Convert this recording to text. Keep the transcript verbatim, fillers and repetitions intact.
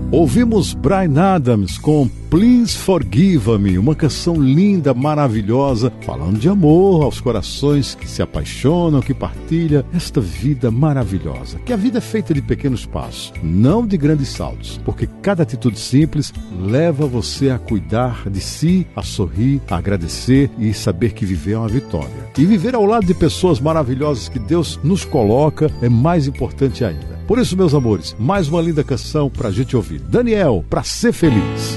Ouvimos Bryan Adams com Please Forgive Me, uma canção linda, maravilhosa, falando de amor aos corações que se apaixonam, que partilham esta vida maravilhosa. Que a vida é feita de pequenos passos, não de grandes saltos, porque cada atitude simples leva você a cuidar de si, a sorrir, a agradecer e saber que viver é uma vitória. E viver ao lado de pessoas maravilhosas que Deus nos coloca é mais importante ainda. Por isso, meus amores, mais uma linda canção pra gente ouvir. Daniel, Pra Ser Feliz.